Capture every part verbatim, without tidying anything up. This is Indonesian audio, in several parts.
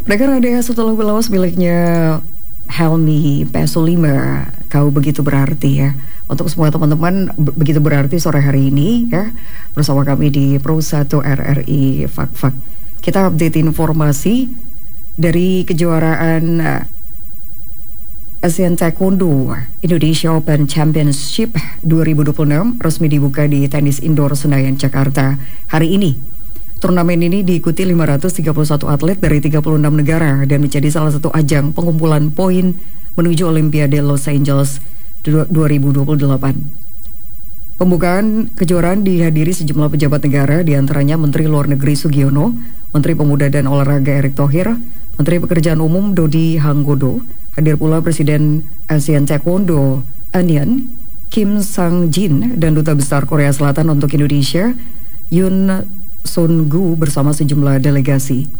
Mereka ada setelah lawas miliknya Helmi Pesulima, kau begitu berarti ya. Untuk semua teman-teman begitu berarti sore hari ini ya, bersama kami di Pro satu R R I Fak Fak. Kita update informasi dari kejuaraan uh, Asian Taekwondo Indonesia Open Championship dua ribu dua puluh enam resmi dibuka di Tenis Indoor Senayan, Jakarta hari ini. Turnamen ini diikuti lima ratus tiga puluh satu atlet dari tiga puluh enam negara dan menjadi salah satu ajang pengumpulan poin menuju Olimpiade Los Angeles dua ribu dua puluh delapan. Pembukaan kejuaraan dihadiri sejumlah pejabat negara, diantaranya Menteri Luar Negeri Sugiono, Menteri Pemuda dan Olahraga Erick Thohir, Menteri Pekerjaan Umum Dodi Hanggodo, hadir pula Presiden Asian Taekwondo Anian Kim Sang-jin dan Duta Besar Korea Selatan untuk Indonesia Yoon Sun-gu bersama sejumlah delegasi.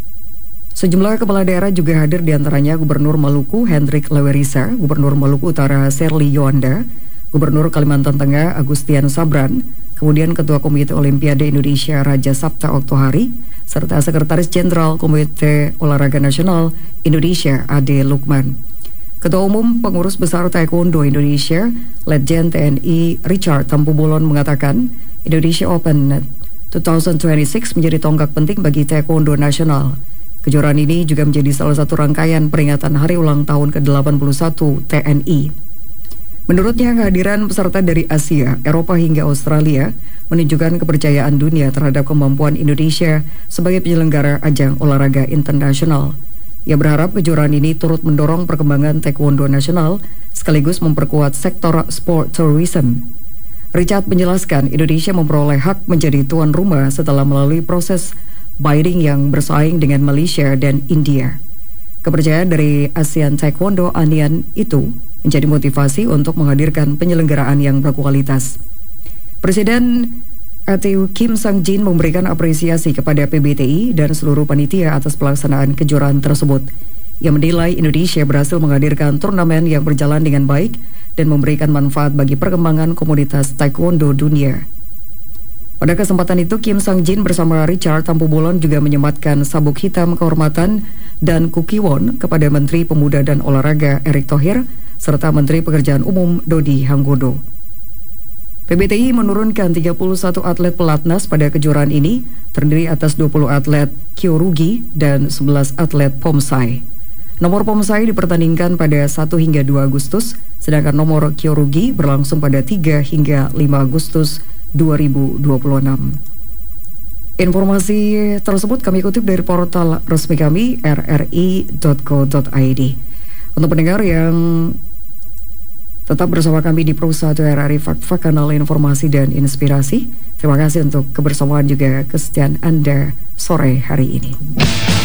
Sejumlah kepala daerah juga hadir, diantaranya Gubernur Maluku Hendrik Lewerisa, Gubernur Maluku Utara Serly Yoanda, Gubernur Kalimantan Tengah Agustian Sabran, kemudian Ketua Komite Olimpiade Indonesia Raja Sabta Oktohari, serta Sekretaris Jenderal Komite Olahraga Nasional Indonesia Ade Lukman. Ketua Umum Pengurus Besar Taekwondo Indonesia, Letjen T N I Richard Tampu-Bolon mengatakan, Indonesia Open dua ribu dua puluh enam menjadi tonggak penting bagi Taekwondo nasional. Kejuaraan ini juga menjadi salah satu rangkaian peringatan hari ulang tahun ke delapan puluh satu T N I. Menurutnya, kehadiran peserta dari Asia, Eropa hingga Australia menunjukkan kepercayaan dunia terhadap kemampuan Indonesia sebagai penyelenggara ajang olahraga internasional. Ia berharap kejuaraan ini turut mendorong perkembangan Taekwondo nasional sekaligus memperkuat sektor sport tourism. Richard menjelaskan Indonesia memperoleh hak menjadi tuan rumah setelah melalui proses bidding yang bersaing dengan Malaysia dan India. Kepercayaan dari ASEAN Taekwondo Anian itu menjadi motivasi untuk menghadirkan penyelenggaraan yang berkualitas. Presiden A T U Kim Sang-jin memberikan apresiasi kepada P B T I dan seluruh panitia atas pelaksanaan kejuaraan tersebut. Ia menilai Indonesia berhasil menghadirkan turnamen yang berjalan dengan baik dan memberikan manfaat bagi perkembangan komunitas taekwondo dunia. Pada kesempatan itu, Kim Sang-jin bersama Richard Tampu-Bolon juga menyematkan sabuk hitam kehormatan dan kukiwon kepada Menteri Pemuda dan Olahraga Erick Thohir serta Menteri Pekerjaan Umum Dodi Hanggodo. P B T I menurunkan tiga puluh satu atlet pelatnas pada kejuaraan ini, terdiri atas dua puluh atlet kyorugi dan sebelas atlet pomsai. Nomor pomsai dipertandingkan pada satu hingga dua Agustus, sedangkan nomor kyorugi berlangsung pada tiga hingga lima Agustus dua ribu dua puluh enam. Informasi tersebut kami kutip dari portal resmi kami r r i dot co dot i d. Untuk pendengar yang tetap bersama kami di Pro satu R R I Fak Fak, kanal informasi dan inspirasi. Terima kasih untuk kebersamaan juga kesetiaan Anda sore hari ini.